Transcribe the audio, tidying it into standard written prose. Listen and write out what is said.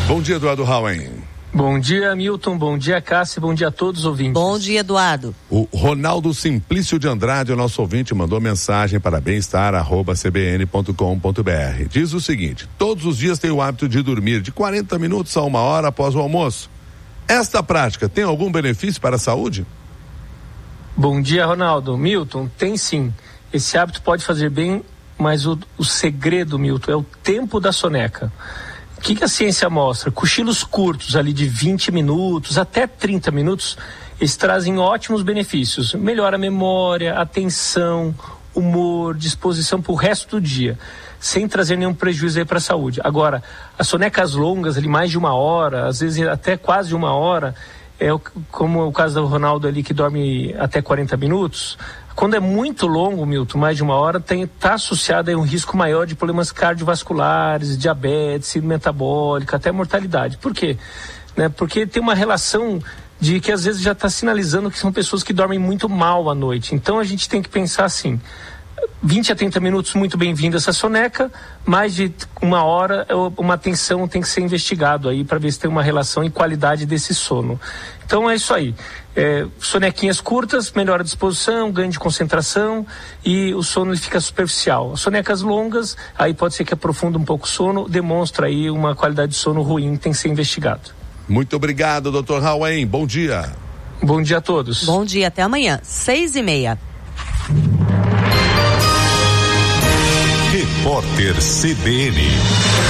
Bom dia, Eduardo Rauen. Bom dia, Milton. Bom dia, Cássia. Bom dia a todos os ouvintes. Bom dia, Eduardo. O Ronaldo Simplício de Andrade, o nosso ouvinte, mandou mensagem para bem-estar@cbn.com.br. Diz o seguinte: todos os dias tenho o hábito de dormir de 40 minutos a 1 hora após o almoço. Esta prática tem algum benefício para a saúde? Bom dia, Ronaldo. Milton, tem sim. Esse hábito pode fazer bem, mas o segredo, Milton, é o tempo da soneca. O que a ciência mostra? Cochilos curtos, ali de 20 minutos até 30 minutos, eles trazem ótimos benefícios. Melhora a memória, atenção, humor, disposição para o resto do dia, sem trazer nenhum prejuízo aí para a saúde. Agora, as sonecas longas, ali mais de 1 hora, às vezes até quase 1 hora, como o caso do Ronaldo ali que dorme até 40 minutos, quando é muito longo, Milton, mais de 1 hora, está associado a um risco maior de problemas cardiovasculares, diabetes, síndrome metabólica, até mortalidade. Por quê? Porque tem uma relação de que às vezes já está sinalizando que são pessoas que dormem muito mal à noite. Então a gente tem que pensar assim: 20 a 30 minutos, muito bem-vinda essa soneca, mais de 1 hora, uma atenção tem que ser investigado aí para ver se tem uma relação em qualidade desse sono. Então é isso aí. Sonequinhas curtas, melhora a disposição, ganho de concentração e o sono ele fica superficial. Sonecas longas, aí pode ser que aprofunde um pouco o sono, demonstra aí uma qualidade de sono ruim, tem que ser investigado. Muito obrigado, Dr. Rauen. Bom dia. Bom dia a todos. Bom dia, até amanhã, 6:30. Repórter CBN.